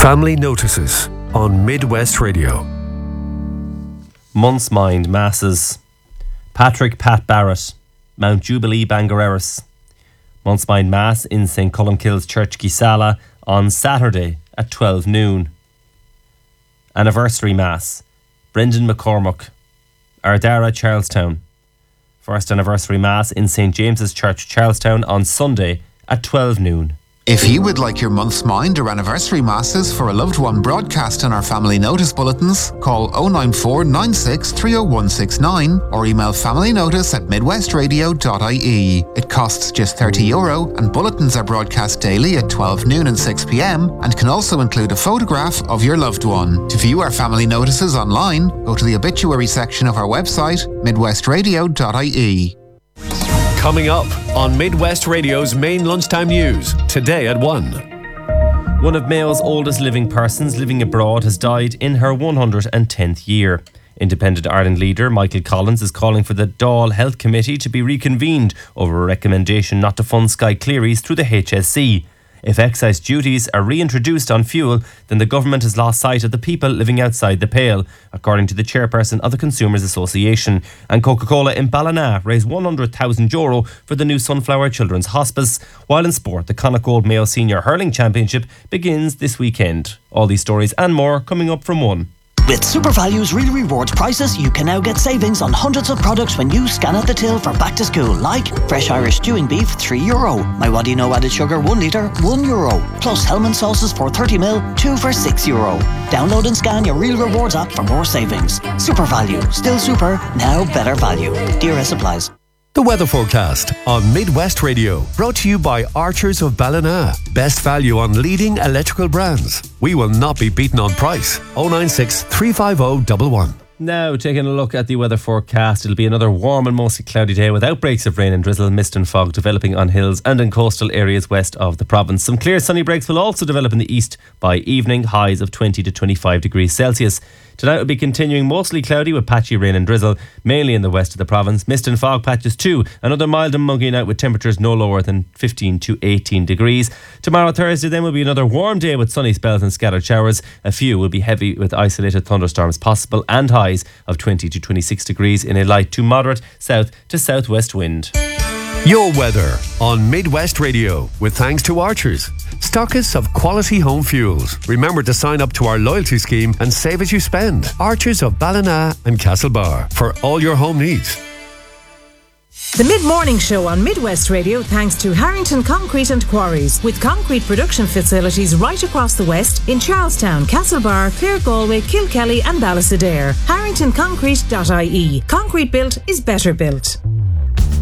Family Notices on Midwest Radio. Month's Mind Masses. Patrick Pat Barrett, Mount Jubilee Bangareras. Month's Mind Mass in St Columkille's Church Gisala on Saturday at 12 noon. Anniversary Mass, Brendan McCormack, Ardara, Charlestown. First Anniversary Mass in St James's Church, Charlestown on Sunday at 12 noon. If you would like your month's mind or anniversary masses for a loved one broadcast in our family notice bulletins, call 094 96 30169 or email familynotice@midwestradio.ie. It costs just €30 and bulletins are broadcast daily at 12 noon and 6 p.m. and can also include a photograph of your loved one. To view our family notices online, go to the obituary section of our website, midwestradio.ie. Coming up on Midwest Radio's main lunchtime news, today at 1. One of Mayo's oldest living persons living abroad has died in her 110th year. Independent Ireland leader Michael Collins is calling for the Dáil Health Committee to be reconvened over a recommendation not to fund Sky Clearys through the HSE. If excise duties are reintroduced on fuel, then the government has lost sight of the people living outside the pale, according to the chairperson of the Consumers Association. And Coca-Cola in Ballina raised €100,000 for the new Sunflower Children's Hospice. While in sport, the Connacht Gold Mayo Senior Hurling Championship begins this weekend. All these stories and more coming up from 1. With SuperValue's Real Rewards prices, you can now get savings on hundreds of products when you scan at the till for back to school, like fresh Irish stewing beef, €3. My What Do You Know added sugar, 1 litre, €1. Plus Hellman sauces for 30ml, 2 for €6. Download and scan your Real Rewards app for more savings. SuperValue, still super, now better value. DRS applies. The weather forecast on Midwest Radio, brought to you by Archers of Ballina. Best value on leading electrical brands. We will not be beaten on price. 096 350 11. Now, taking a look at the weather forecast, it'll be another warm and mostly cloudy day with outbreaks of rain and drizzle, mist and fog developing on hills and in coastal areas west of the province. Some clear sunny breaks will also develop in the east by evening, highs of 20 to 25 degrees Celsius. Tonight will be continuing mostly cloudy with patchy rain and drizzle, mainly in the west of the province. Mist and fog patches too. Another mild and muggy night with temperatures no lower than 15 to 18 degrees. Tomorrow, Thursday, then will be another warm day with sunny spells and scattered showers. A few will be heavy with isolated thunderstorms possible and highs of 20 to 26 degrees in a light to moderate south to southwest wind. Your weather on Midwest Radio, with thanks to Archers, stockists of quality home fuels. Remember to sign up to our loyalty scheme and save as you spend. Archers of Ballina and Castlebar for all your home needs. The Mid-Morning Show on Midwest Radio thanks to Harrington Concrete and Quarries, with concrete production facilities right across the west in Charlestown, Castlebar, Clare Galway, Kilkelly and Ballysadare. HarringtonConcrete.ie. Concrete built is better built.